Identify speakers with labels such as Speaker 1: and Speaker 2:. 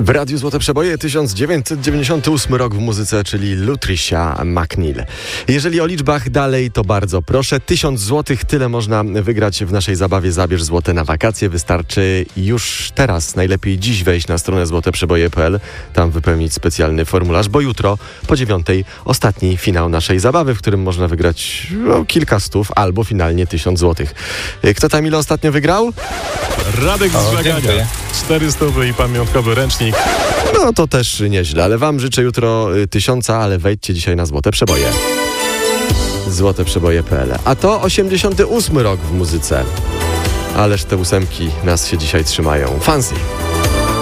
Speaker 1: W Radiu Złote Przeboje 1998 rok w muzyce, czyli Lutricia McNeil. Jeżeli o liczbach dalej, to bardzo proszę. 1000 złotych, tyle można wygrać w naszej zabawie Zabierz Złote na wakacje. Wystarczy już teraz, najlepiej dziś wejść na stronę złoteprzeboje.pl, tam wypełnić specjalny formularz, bo jutro po 9:00 ostatni finał naszej zabawy, w którym można wygrać kilka stów albo finalnie 1000 złotych. Kto tam ile ostatnio wygrał?
Speaker 2: Radek z Żagania. 400 i pamiątkowy ręcznik.
Speaker 1: No to też nieźle, ale wam życzę jutro 1000, ale wejdźcie dzisiaj na Złote Przeboje. Złoteprzeboje.pl. A to 88 rok w muzyce. Ależ te ósemki nas się dzisiaj trzymają. Fancy.